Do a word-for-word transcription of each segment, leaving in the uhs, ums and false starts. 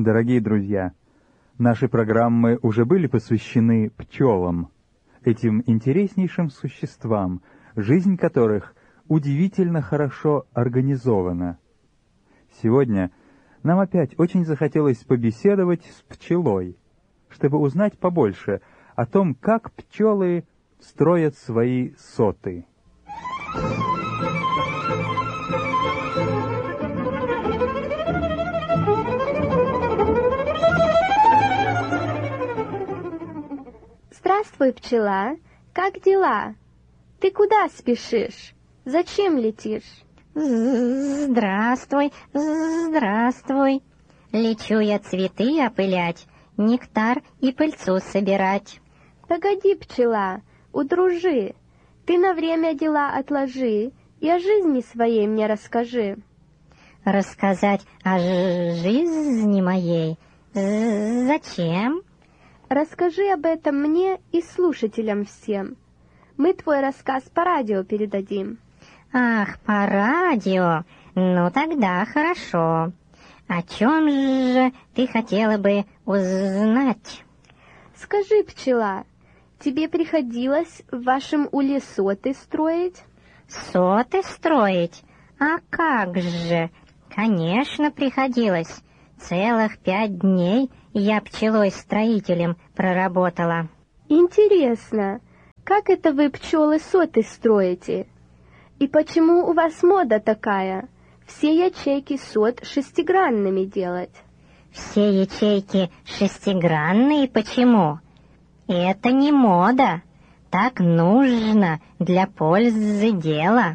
Дорогие друзья, наши программы уже были посвящены пчелам, этим интереснейшим существам, жизнь которых удивительно хорошо организована. Сегодня нам опять очень захотелось побеседовать с пчелой, чтобы узнать побольше о том, как пчелы строят свои соты. Здравствуй, пчела. Как дела? Ты куда спешишь? Зачем летишь? Здравствуй, здравствуй. Лечу я цветы опылять, нектар и пыльцу собирать. Погоди, пчела, удружи. Ты на время дела отложи и о жизни своей мне расскажи. Рассказать о жизни моей? Зачем? Расскажи об этом мне и слушателям всем. Мы твой рассказ по радио передадим. Ах, по радио? Ну тогда хорошо. О чем же ты хотела бы узнать? Скажи, пчела, тебе приходилось в вашем уле соты строить? Соты строить? А как же? Конечно, приходилось. Целых пять дней я пчелой-строителем проработала. Интересно, как это вы, пчелы, соты строите? И почему у вас мода такая? Все ячейки сот шестигранными делать. Все ячейки шестигранные? Почему? Это не мода. Так нужно для пользы дела.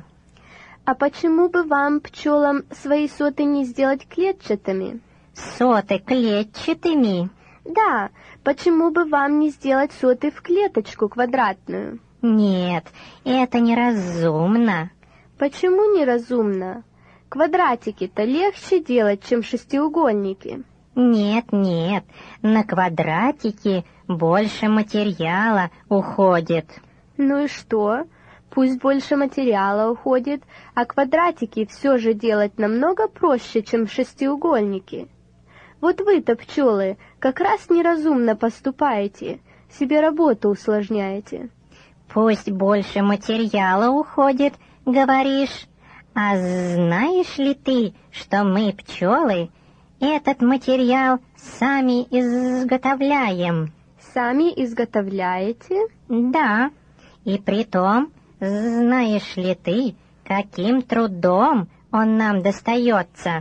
А почему бы вам, пчелам, свои соты не сделать клетчатыми? Соты клетчатыми? Да, почему бы вам не сделать соты в клеточку квадратную? Нет, это неразумно. Почему неразумно? Квадратики-то легче делать, чем шестиугольники. Нет, нет, на квадратики больше материала уходит. Ну и что? Пусть больше материала уходит, а квадратики все же делать намного проще, чем шестиугольники. Вот вы-то, пчелы, как раз неразумно поступаете, себе работу усложняете. Пусть больше материала уходит, говоришь. А знаешь ли ты, что мы, пчелы, этот материал сами изготовляем? Сами изготовляете? Да, и притом, знаешь ли ты, каким трудом он нам достается?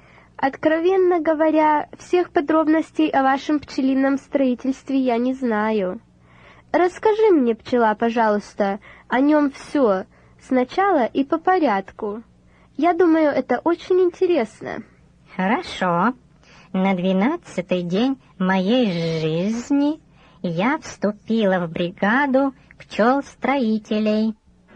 Откровенно говоря, всех подробностей о вашем пчелином строительстве я не знаю. Расскажи мне, пчела, пожалуйста, о нем все, сначала и по порядку. Я думаю, это очень интересно. Хорошо. На двенадцатый день моей жизни я вступила в бригаду пчел-строителей.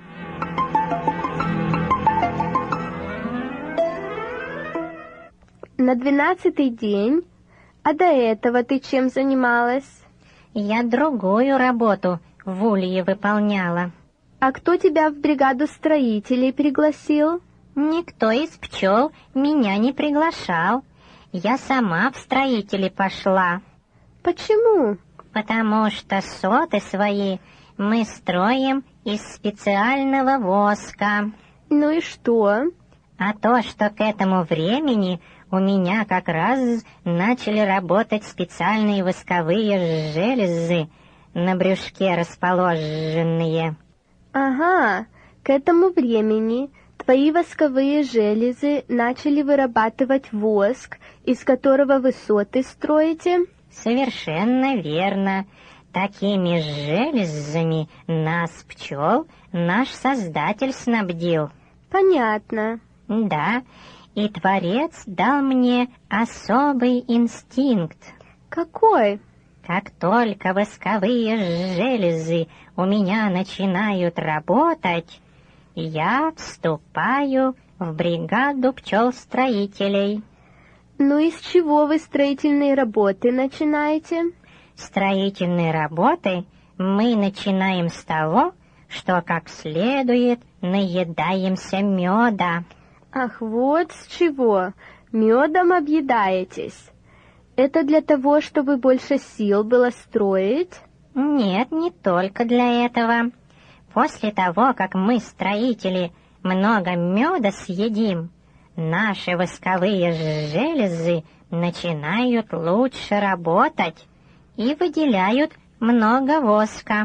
На двенадцатый день? А до этого ты чем занималась? Я другую работу в улье выполняла. А кто тебя в бригаду строителей пригласил? Никто из пчел меня не приглашал. Я сама в строители пошла. Почему? Потому что соты свои мы строим из специального воска. Ну и что? А то, что к этому времени у меня как раз начали работать специальные восковые железы, на брюшке расположенные. Ага, к этому времени твои восковые железы начали вырабатывать воск, из которого вы соты строите? Совершенно верно. Такими железами нас, пчел, наш Создатель снабдил. Понятно. Да, и Творец дал мне особый инстинкт. Какой? Как только восковые железы у меня начинают работать, я вступаю в бригаду пчел-строителей. Ну и с чего вы строительные работы начинаете? Строительные работы мы начинаем с того, что как следует наедаемся меда. Ах, вот с чего. Медом объедаетесь. Это для того, чтобы больше сил было строить? Нет, не только для этого. После того, как мы, строители, много меда съедим, наши восковые железы начинают лучше работать и выделяют много воска.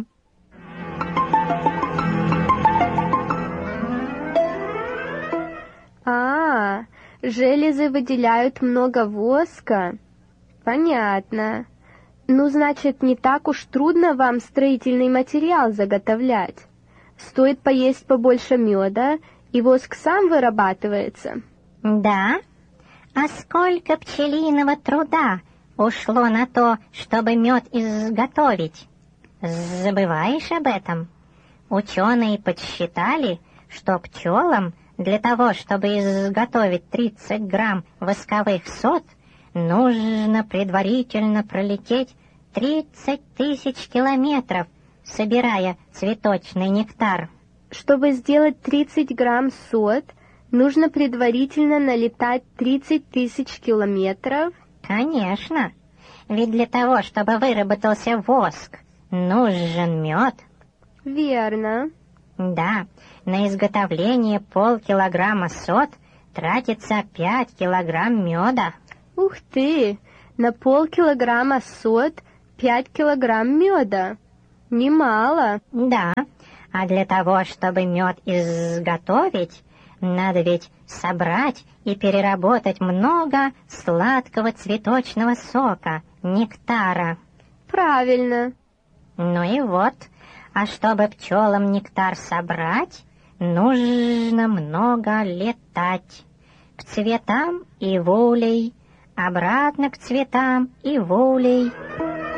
А, железы выделяют много воска? Понятно. Ну, значит, не так уж трудно вам строительный материал заготовлять. Стоит поесть побольше меда, и воск сам вырабатывается. Да? А сколько пчелиного труда ушло на то, чтобы мед изготовить? Забываешь об этом? Ученые подсчитали, что пчелам для того, чтобы изготовить тридцать грамм восковых сот, нужно предварительно пролететь тридцать тысяч километров, собирая цветочный нектар. Чтобы сделать тридцать грамм сот, нужно предварительно налетать тридцать тысяч километров? Конечно, ведь для того, чтобы выработался воск, нужен мед. Верно. Да, на изготовление полкилограмма сот тратится пять килограмм меда. Ух ты! На полкилограмма сот пять килограмм меда. Немало. Да, а для того, чтобы мед изготовить, надо ведь собрать и переработать много сладкого цветочного сока, нектара. Правильно. Ну и вот, а чтобы пчелам нектар собрать, нужно много летать. К цветам и в улей, обратно к цветам и в улей.